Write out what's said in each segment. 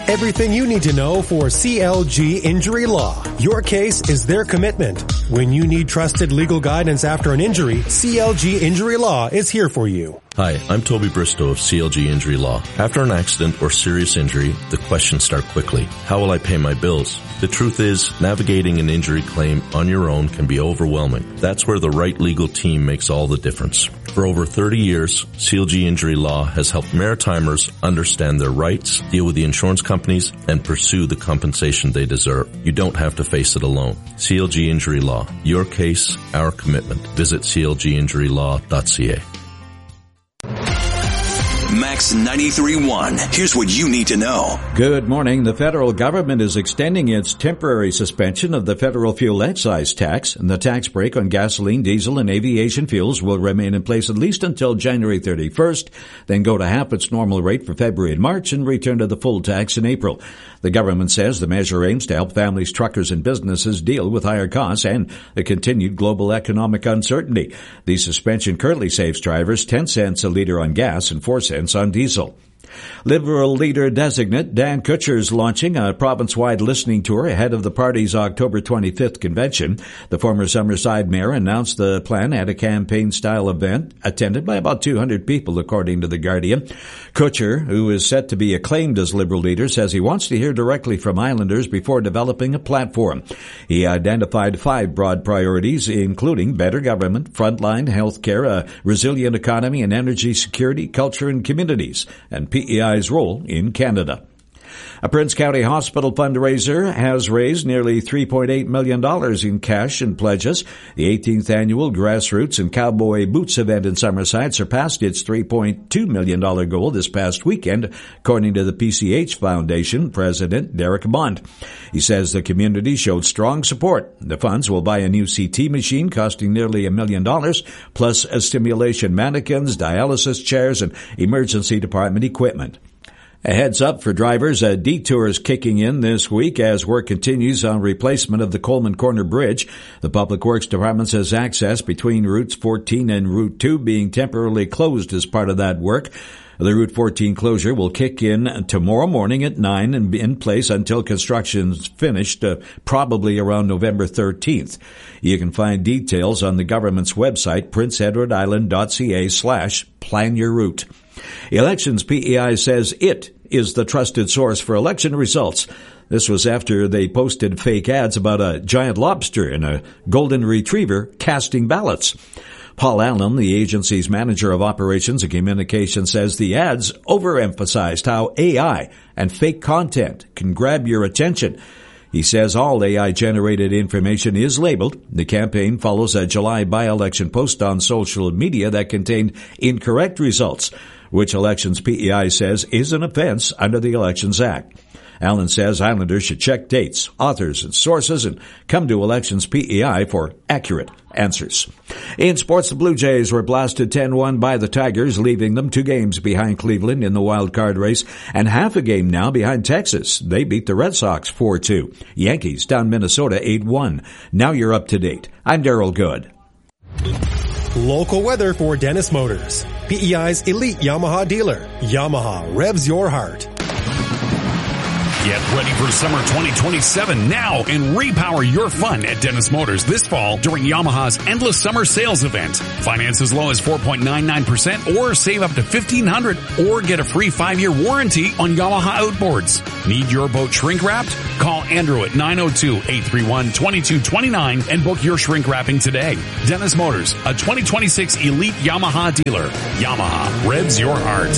Everything you need to know for CLG Injury Law. Your case is their commitment. When you need trusted legal guidance after an injury, CLG Injury Law is here for you. Hi, I'm Toby Bristow of CLG Injury Law. After an accident or serious injury, the questions start quickly. How will I pay my bills? The truth is, navigating an injury claim on your own can be overwhelming. That's where the right legal team makes all the difference. For over 30 years, CLG Injury Law has helped Maritimers understand their rights, deal with the insurance companies, and pursue the compensation they deserve. You don't have to face it alone. CLG Injury Law. Your case, our commitment. Visit clginjurylaw.ca. Max 93.1. Here's what you need to know. Good morning. The federal government is extending its temporary suspension of the federal fuel excise tax, and the tax break on gasoline, diesel, and aviation fuels will remain in place at least until January 31st, then go to half its normal rate for February and March and return to the full tax in April. The government says the measure aims to help families, truckers, and businesses deal with higher costs and the continued global economic uncertainty. The suspension currently saves drivers 10 cents a liter on gas and 4 cents on diesel. Liberal leader-designate Dan Kutcher is launching a province-wide listening tour ahead of the party's October 25th convention. The former Summerside mayor announced the plan at a campaign-style event attended by about 200 people, according to The Guardian. Kutcher, who is set to be acclaimed as Liberal leader, says he wants to hear directly from Islanders before developing a platform. He identified 5 broad priorities, including better government, frontline health care, a resilient economy and energy security, culture and communities, and PEI's role in Canada. A Prince County Hospital fundraiser has raised nearly $3.8 million in cash and pledges. The 18th annual Grassroots and Cowboy Boots event in Summerside surpassed its $3.2 million goal this past weekend, according to the PCH Foundation President Derek Bond. He says the community showed strong support. The funds will buy a new CT machine costing nearly $1 million, plus stimulation mannequins, dialysis chairs, and emergency department equipment. A heads up for drivers, a detour is kicking in this week as work continues on replacement of the Coleman Corner Bridge. The Public Works Department says access between Routes 14 and Route 2 being temporarily closed as part of that work. The Route 14 closure will kick in tomorrow morning at 9 and be in place until construction's finished, probably around November 13th. You can find details on the government's website, princeedwardisland.ca/planyourroute. Elections PEI says it is the trusted source for election results. This was after they posted fake ads about a giant lobster and a golden retriever casting ballots. Paul Allen, the agency's manager of operations and communications, says the ads overemphasized how AI and fake content can grab your attention. He says all AI-generated information is labeled. The campaign follows a July by-election post on social media that contained incorrect results, which Elections PEI says is an offense under the Elections Act. Allen says Islanders should check dates, authors, and sources and come to Elections PEI for accurate answers. In sports, the Blue Jays were blasted 10-1 by the Tigers, leaving them 2 games behind Cleveland in the wild card race and half a game now behind Texas. They beat the Red Sox 4-2. Yankees down Minnesota 8-1. Now you're up to date. I'm Daryl Good. Local weather for Dennis Motors, PEI's elite Yamaha dealer. Yamaha revs your heart. Get ready for summer 2027 now and repower your fun at Dennis Motors this fall during Yamaha's Endless Summer Sales Event. Finance as low as 4.99% or save up to $1,500 or get a free 5-year warranty on Yamaha outboards. Need your boat shrink wrapped? Call Andrew at 902-831-2229 and book your shrink wrapping today. Dennis Motors, a 2026 elite Yamaha dealer. Yamaha revs your heart.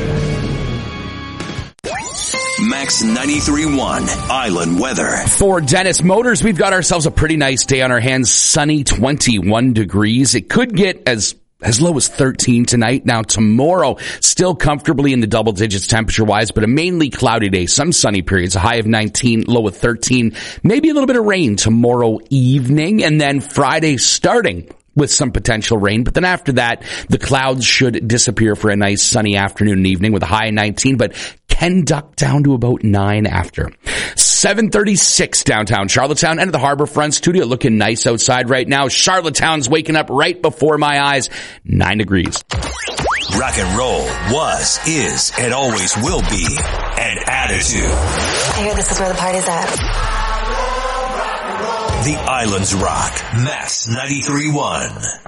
Max 93.1 Island Weather. For Dennis Motors, we've got ourselves a pretty nice day on our hands. Sunny, 21 degrees. It could get as low as 13 tonight. Now tomorrow, still comfortably in the double digits temperature-wise, but a mainly cloudy day. Some sunny periods, a high of 19, low of 13. Maybe a little bit of rain tomorrow evening, and then Friday starting with some potential rain. But then after that, the clouds should disappear for a nice sunny afternoon and evening with a high of 19, but can duck down to about 9 after. 7:36 downtown Charlottetown and the Harborfront studio. Looking nice outside right now. Charlottetown's waking up right before my eyes. 9 degrees. Rock and roll was, is, and always will be an attitude. I hear this is where the party's at. The Islands Rock. Max 93.1.